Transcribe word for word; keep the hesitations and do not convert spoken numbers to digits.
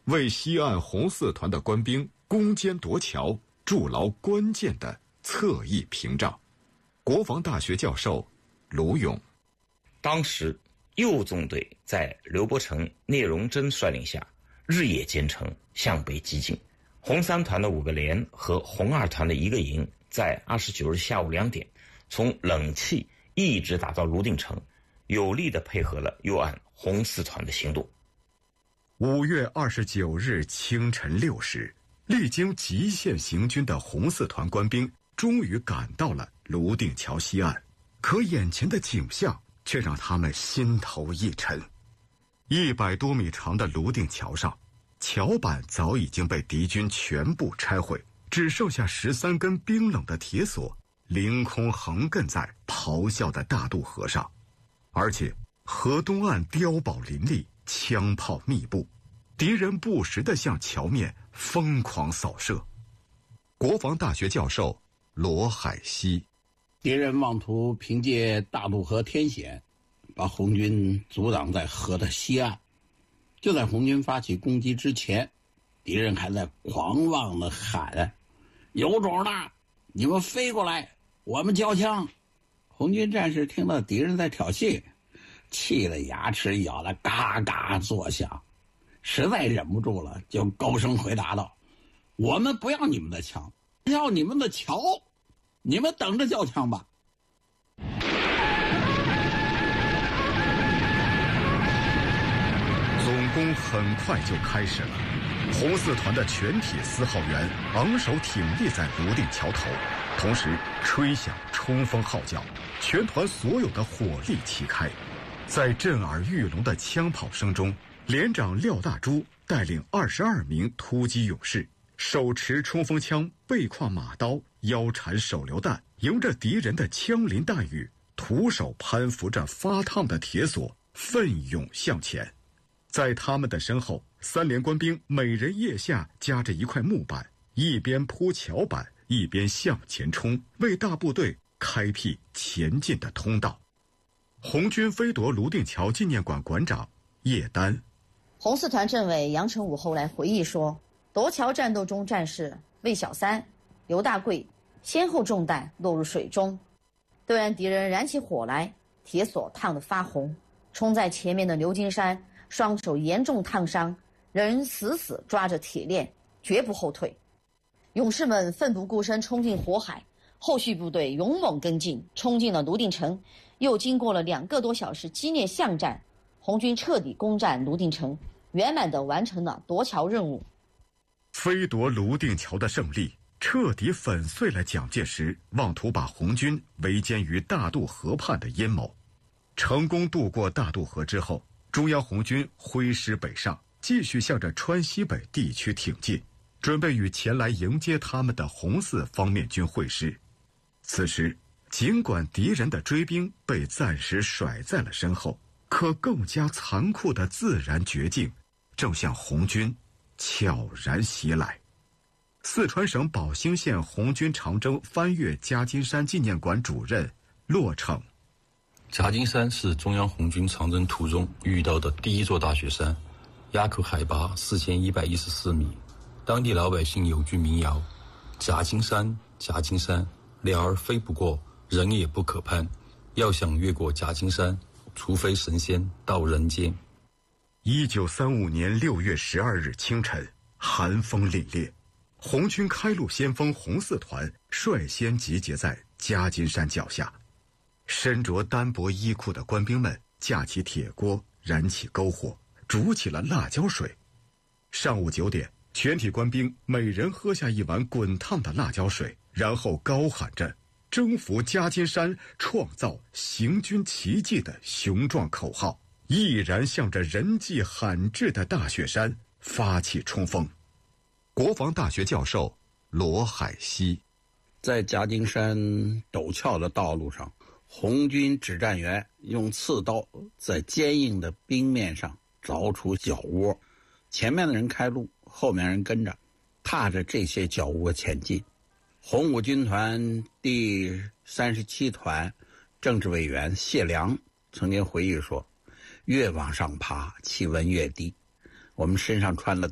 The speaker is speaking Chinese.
为西岸红四团的官兵攻坚夺桥筑牢关键的侧翼屏障。国防大学教授卢勇， 当时右纵队在刘伯承、聂荣臻率领下日夜兼程向北激进，红三团的五个连和红二团的一个营在二十九日下午两点从冷气一直打到泸定城，有力地配合了右岸红四团的行动。 五月二十九日清晨六时，历经极限行军的红四团官兵终于赶到了泸定桥西岸，可眼前的景象却让他们心头一沉。一百多米长的泸定桥上，桥板早已经被敌军全部拆毁，只剩下十三根冰冷的铁索凌空横亘在咆哮的大渡河上，而且河东岸碉堡林立，枪炮密布，敌人不时地向桥面疯狂扫射。国防大学教授罗海西， 敌人妄图凭借大渡河天险把红军阻挡在河的西岸。就在红军发起攻击之前，敌人还在狂妄地喊：有种的，你们飞过来，我们交枪。红军战士听到敌人在挑衅，气得牙齿咬得嘎嘎作响，实在忍不住了，就高声回答道：我们不要你们的枪，要你们的桥，你们等着交枪吧。 总攻很快就开始了，红四团的全体四号员昂首挺立在泸定桥头，同时吹响冲锋号角，全团所有的火力齐开。在震耳欲聋的枪炮声中，连长廖大珠带领二十二名突击勇士，手持冲锋枪，背挎马刀，腰缠手榴弹，迎着敌人的枪林弹雨，徒手攀扶着发烫的铁索，奋勇向前。在他们的身后，三连官兵每人腋下夹着一块木板，一边铺桥板，一边向前冲，为大部队开辟前进的通道。红军飞夺泸定桥纪念馆馆长叶丹， 红四团政委杨成武后来回忆说，夺桥战斗中战士魏小三、刘大贵先后中弹落入水中，对岸敌人燃起火来，铁索烫得发红，冲在前面的刘金山双手严重烫伤，仍死死抓着铁链，绝不后退。勇士们奋不顾身冲进火海，后续部队勇猛跟进，冲进了泸定城。又经过了两个多小时激烈巷战，红军彻底攻占泸定城，圆满地完成了夺桥任务。 飞夺泸定桥的胜利彻底粉碎了蒋介石妄图把红军围歼于大渡河畔的阴谋。成功渡过大渡河之后，中央红军挥师北上，继续向着川西北地区挺进，准备与前来迎接他们的红四方面军会师。此时尽管敌人的追兵被暂时甩在了身后，可更加残酷的自然绝境正向红军悄然袭来。四川省宝兴县红军长征翻越夹金山纪念馆主任骆骋， 夹金山是中央红军长征途中遇到的第一座大雪山，垭口海拔四千一百一十四米。当地老百姓有句民谣：夹金山，夹金山，鸟儿飞不过，人也不可攀。要想越过夹金山，除非神仙到人间。 一九三五年六月十二日清晨，寒风凛冽，红军开路先锋红四团率先集结在夹金山脚下。身着单薄衣裤的官兵们架起铁锅，燃起篝火，煮起了辣椒水。上午九点，全体官兵每人喝下一碗滚烫的辣椒水，然后高喊着征服夹金山，创造行军奇迹的雄壮口号，毅然向着人迹罕至的大雪山发起冲锋。国防大学教授罗海西， 在夹金山陡峭的道路上，红军指战员用刺刀在坚硬的冰面上凿出脚窝，前面的人开路，后面人跟着，踏着这些脚窝前进。红五军团第三十七团政治委员谢良曾经回忆说，越往上爬气温越低，我们身上穿的